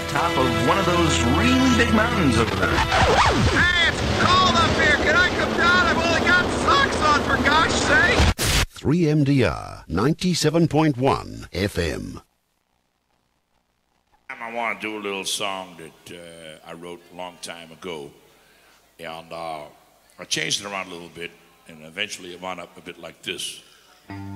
top of one of those really big mountains over there. Hey, it's cold up here. Can I come down? I've only got socks on, for gosh sake. 3MDR 97.1 FM. I want to do a little song that I wrote a long time ago, and I changed it around a little bit, and eventually it wound up a bit like this.